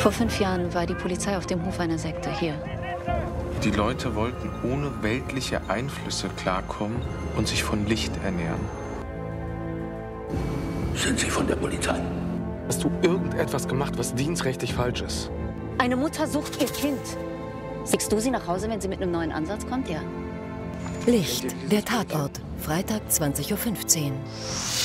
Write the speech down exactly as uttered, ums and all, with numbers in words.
Vor fünf Jahren war die Polizei auf dem Hof einer Sekte hier. Die Leute wollten ohne weltliche Einflüsse klarkommen und sich von Licht ernähren. Sind Sie von der Polizei? Hast du irgendetwas gemacht, was dienstrechtlich falsch ist? Eine Mutter sucht ihr Kind. Schickst du sie nach Hause, wenn sie mit einem neuen Ansatz kommt? Ja. Licht, der Tatort, Freitag zwanzig Uhr fünfzehn.